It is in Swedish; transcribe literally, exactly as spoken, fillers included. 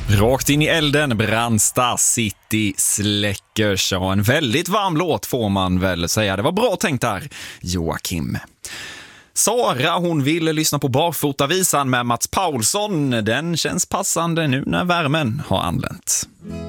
Rakt in i elden, Brandsta City släckers. Och en väldigt varm låt får man väl säga. Det var bra tänkt där, Joakim. Sara, hon ville lyssna på Barfotavisan med Mats Paulsson. Den känns passande nu när värmen har anlänt.